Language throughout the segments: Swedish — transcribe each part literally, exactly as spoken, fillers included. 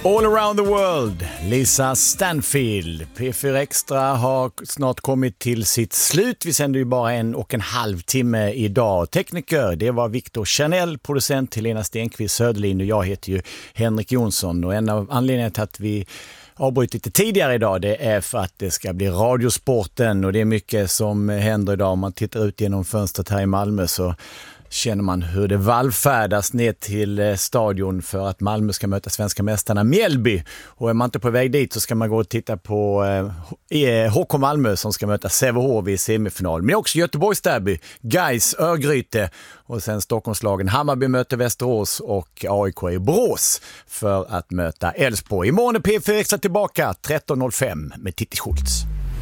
All around the world, Lisa Stanfield. P fyra Extra har snart kommit till sitt slut. Vi sänder ju bara en och en halv timme idag. Tekniker, det var Victor Chanel, producent Helena Stenqvist Söderlind och jag heter ju Henrik Jonsson. Och en av anledningarna till att vi avbryter lite tidigare idag, det är för att det ska bli Radiosporten och det är mycket som händer idag. Om man tittar ut genom fönstret här i Malmö så känner man hur det vallfärdas ner till stadion för att Malmö ska möta svenska mästarna Mjällby. Och är man inte på väg dit så ska man gå och titta på eh, H K Malmö som ska möta Sävehof i semifinal. Men också Göteborgs derby, Gais Örgryte och sen Stockholmslagen Hammarby möter Västerås och A I K i Borås för att möta Elfsborg. Imorgon är P fyra Extra tillbaka tretton noll fem med Titti Schultz.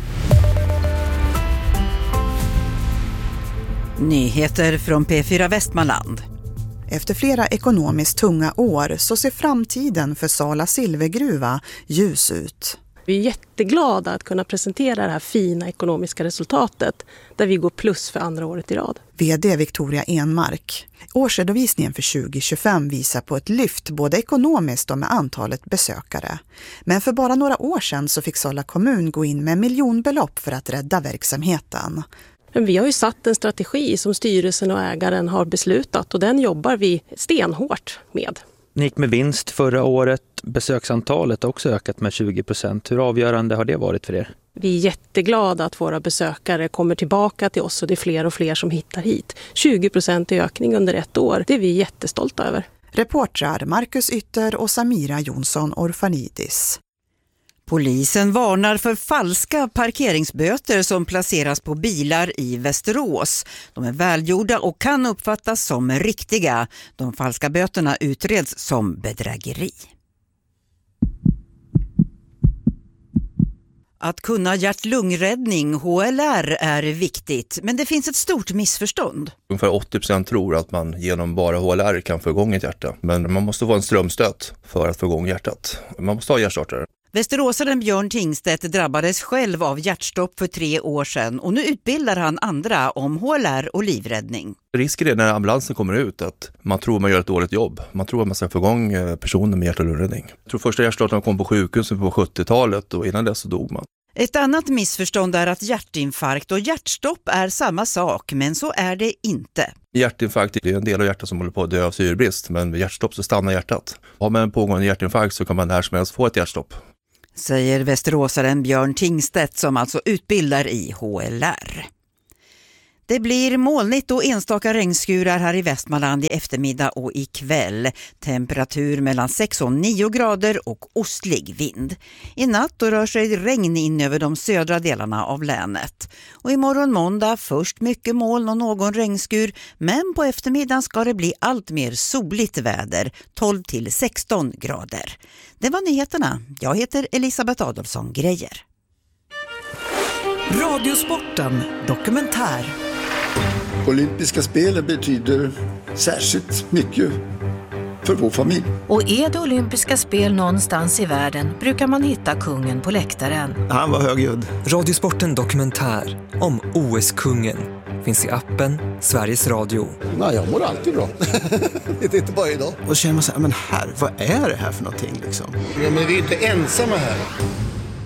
Nyheter från P fyra Västmanland. Efter flera ekonomiskt tunga år så ser framtiden för Sala silvergruva ljus ut. Vi är jätteglada att kunna presentera det här fina ekonomiska resultatet där vi går plus för andra året i rad. V D Victoria Enmark. Årsredovisningen för tjugo tjugofem visar på ett lyft både ekonomiskt och med antalet besökare. Men för bara några år sedan så fick Sala kommun gå in med miljonbelopp för att rädda verksamheten. Men vi har ju satt en strategi som styrelsen och ägaren har beslutat och den jobbar vi stenhårt med. Ni gick med vinst förra året. Besöksantalet har också ökat med tjugo procent. Hur avgörande har det varit för er? Vi är jätteglada att våra besökare kommer tillbaka till oss och det är fler och fler som hittar hit. tjugo procent i ökning under ett år. Det är vi jättestolta över. Reportrar Marcus Ytter och Samira Jonsson Orfanidis. Polisen varnar för falska parkeringsböter som placeras på bilar i Västerås. De är välgjorda och kan uppfattas som riktiga. De falska böterna utreds som bedrägeri. Att kunna hjärt-lungräddning, H L R, är viktigt, men det finns ett stort missförstånd. Ungefär åttio procent tror att man genom bara H L R kan få igång ett hjärta. Men man måste få en strömstöt för att få igång hjärtat. Man måste ha hjärtstartare. Västeråsaren Björn Tingstedt drabbades själv av hjärtstopp för tre år sedan och nu utbildar han andra om H L R och livräddning. Risken är när ambulansen kommer ut att man tror man gör ett dåligt jobb. Man tror att man ska få igång personer med hjärt- och lungräddning. Jag tror första hjärtstartarna kom på sjukhuset på sjuttiotalet och innan dess så dog man. Ett annat missförstånd är att hjärtinfarkt och hjärtstopp är samma sak, men så är det inte. Hjärtinfarkt är en del av hjärtat som håller på att dö av syrebrist, men vid hjärtstopp så stannar hjärtat. Har man en pågående hjärtinfarkt så kan man när som helst få ett hjärtstopp. Säger västeråsaren Björn Tingstedt som alltså utbildar i H L R. Det blir molnigt och enstaka regnskurar här i Västmanland i eftermiddag och ikväll. Temperatur mellan sex och nio grader och ostlig vind. I natt då rör sig regn in över de södra delarna av länet. Och imorgon måndag först mycket moln och någon regnskur. Men på eftermiddagen ska det bli allt mer soligt väder, tolv till sexton grader. Det var nyheterna. Jag heter Elisabeth Adolfsson Grejer. Radiosporten dokumentär. Olympiska spelen betyder särskilt mycket för vår familj. Och är det olympiska spel någonstans i världen brukar man hitta kungen på läktaren. Han var högljudd. Radiosporten dokumentär om O S-kungen finns i appen Sveriges Radio. Nej, jag mår alltid bra. Det är inte bara idag. Och känner man så här, men här, vad är det här för någonting liksom? Ja, men vi är inte ensamma här.